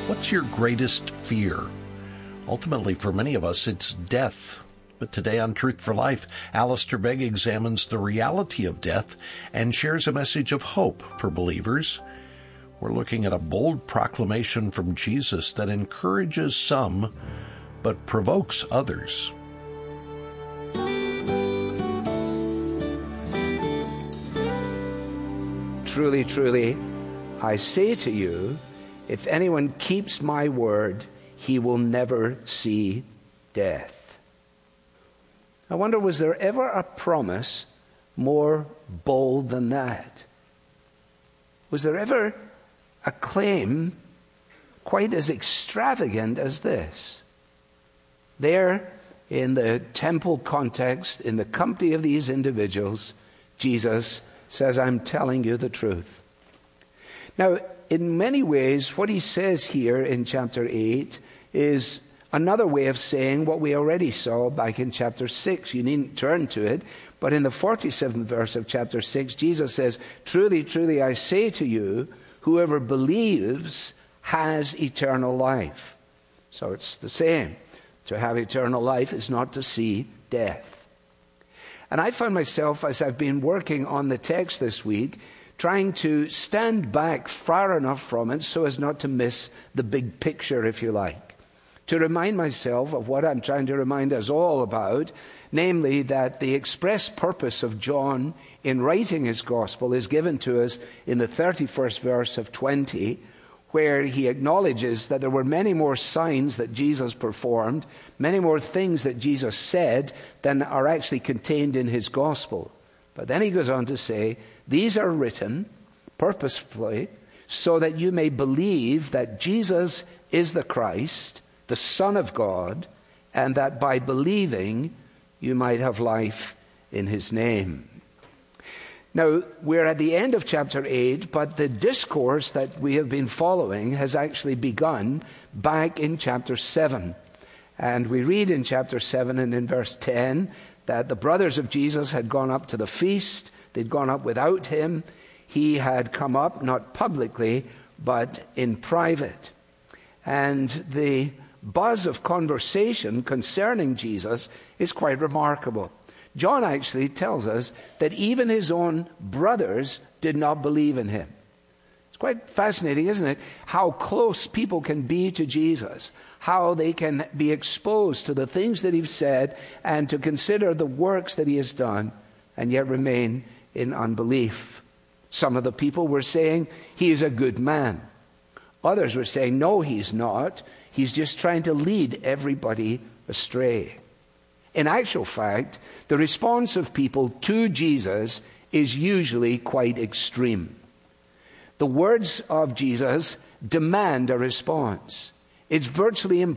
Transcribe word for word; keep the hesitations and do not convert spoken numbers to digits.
What's your greatest fear? Ultimately, for many of us, it's death. But today on Truth for Life, Alistair Begg examines the reality of death and shares a message of hope for believers. We're looking at a bold proclamation from Jesus that encourages some, but provokes others. Truly, truly, I say to you, if anyone keeps my word, he will never see death. I wonder, was there ever a promise more bold than that? Was there ever a claim quite as extravagant as this? There, in the temple context, in the company of these individuals, Jesus says, I'm telling you the truth. Now, in many ways, what he says here in chapter eight is another way of saying what we already saw back in chapter six. You needn't turn to it, but in the forty-seventh verse of chapter six, Jesus says, truly, truly, I say to you, whoever believes has eternal life. So it's the same. To have eternal life is not to see death. And I found myself, as I've been working on the text this week, trying to stand back far enough from it so as not to miss the big picture, if you like. To remind myself of what I'm trying to remind us all about, namely that the express purpose of John in writing his gospel is given to us in the thirty-first verse of twenty, where he acknowledges that there were many more signs that Jesus performed, many more things that Jesus said than are actually contained in his gospel. But then he goes on to say, these are written purposefully so that you may believe that Jesus is the Christ, the Son of God, and that by believing you might have life in his name. Now, we're at the end of chapter eight, but the discourse that we have been following has actually begun back in chapter seven. And we read in chapter seven and in verse ten that the brothers of Jesus had gone up to the feast. They'd gone up without him. He had come up, not publicly, but in private. And the buzz of conversation concerning Jesus is quite remarkable. John actually tells us that even his own brothers did not believe in him. It's quite fascinating, isn't it? How close people can be to Jesus, how they can be exposed to the things that he's said and to consider the works that he has done and yet remain in unbelief. Some of the people were saying, he is a good man. Others were saying, no, he's not. He's just trying to lead everybody astray. In actual fact, the response of people to Jesus is usually quite extreme. The words of Jesus demand a response. It's virtually impossible